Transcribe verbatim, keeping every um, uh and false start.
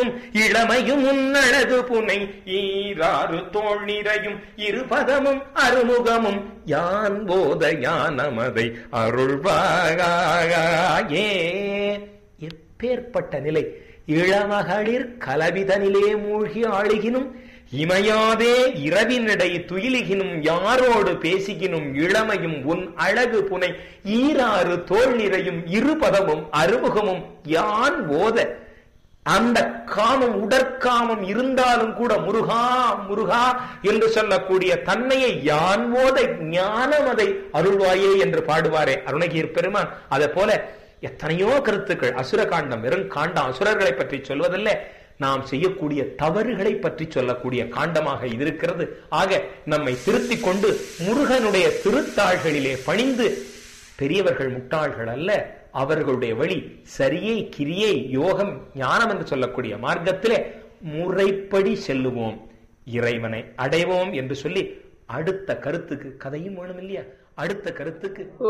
இளமையும் உன்னழகு புனை ஈராறு தோள் நிறையும் இருபதமும் அறுமுகமும் யான் போத ஞானமதை அருள்வாயே. எப்பேற்பட்ட நிலை! இளமகளிர் கலவிதனிலே மூழ்கி ஆளுகினும் இமையாதே இரவினடை துயிலுகினும் யாரோடு பேசுகினும் இளமையும் உன் அழகு புனை ஈராறு தோள் நிறையும் இருபதமும் அறுமுகமும் யான் ஓத. அந்த காமம் உடற்காமம் இருந்தாலும் கூட முருகா முருகா என்று சொல்லக்கூடிய தன்மையை யான் ஓத ஞானமதை அருள்வாயே என்று பாடுவாரே அருணகிரி பெருமான். அதை போல எத்தனையோ கருத்துக்கள். அசுர காண்டம் வெறும் காண்டம் அசுரர்களை பற்றி சொல்வதில்லை, நாம் செய்யக்கூடிய தவறுகளை பற்றி சொல்லக்கூடிய காண்டமாக இது இருக்கிறது. ஆக நம்மை திருத்திக் கொண்டு முருகனுடைய திருத்தாள்களிலே பணிந்து, பெரியவர்கள் முட்டாள்கள் அல்ல, அவர்களுடைய வழி சரியை கிரியை யோகம் ஞானம் என்று சொல்லக்கூடிய மார்க்கத்திலே முறைப்படி செல்லுவோம், இறைவனை அடைவோம் என்று சொல்லி அடுத்த கருத்துக்கு, கதையும் வேணும் இல்லையா, அடுத்த கருத்துக்கு